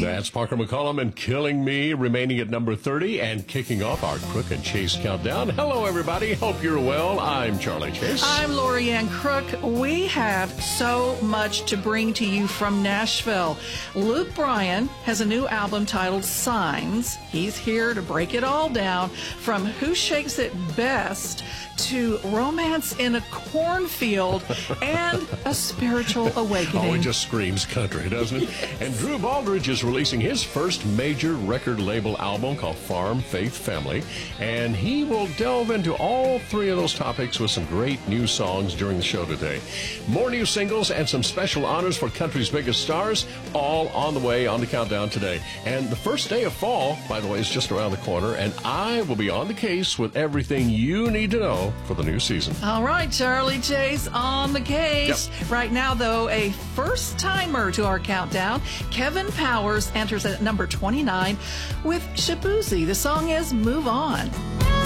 That's Parker McCollum and Killing Me, remaining at number 30 and kicking off our Crook and Chase countdown. Hello, everybody. Hope you're well. I'm Charlie Chase. I'm Lori Ann Crook. We have so much to bring to you from Nashville. Luke Bryan has a new album titled Signs. He's here to break it all down, from Who Shakes It Best to Romance in a Cornfield and a Spiritual Awakening. Oh, it just screams country, doesn't it? Yes. And Drew Baldridge is releasing his first major record label album called Farm Faith Family, and he will delve into all three of those topics with some great new songs during the show today. More new singles and some special honors for country's biggest stars, all on the way on the countdown today. And the first day of fall, by the way, is just around the corner, and I will be on the case with everything you need to know for the new season. All right, Charlie Chase on the case. Yep. Right now, though, a first-timer to our countdown. Kevin Powers enters at number 29 with Shaboozey. The song is Move On.